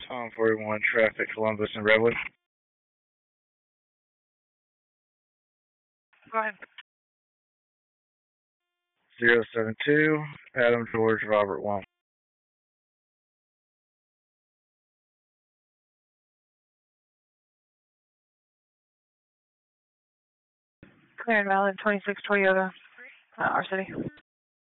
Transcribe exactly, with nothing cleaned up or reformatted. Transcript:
Tom forty-one, traffic, Columbus and Redwood. Go ahead. zero seven two, Adam George Robert one. Clear and valid, twenty-six Toyota, uh, R City.